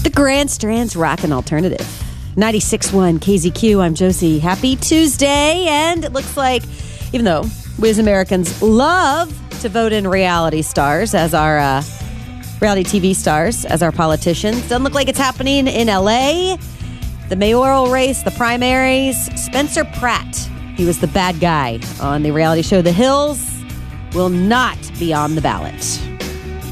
The Grand Strand's Rockin' Alternative. 96.1 KZQ, I'm Josie. Happy Tuesday. And it looks like, even though we as Americans love to vote in reality stars as our reality TV stars, as our politicians, doesn't look like it's happening in LA. The mayoral race, the primaries, Spencer Pratt, he was the bad guy on the reality show The Hills, will not be on the ballot.